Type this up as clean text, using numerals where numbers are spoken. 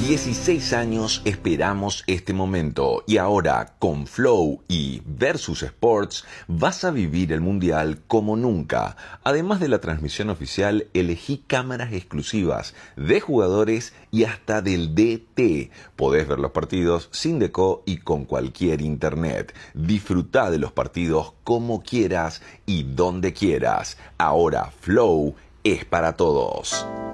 16 años esperamos este momento y ahora con Flow y Versus Sports vas a vivir el Mundial como nunca. Además de la transmisión oficial, elegí cámaras exclusivas de jugadores y hasta del DT. Podés ver los partidos sin deco y con cualquier internet. Disfrutá de los partidos como quieras y donde quieras. Ahora Flow es para todos.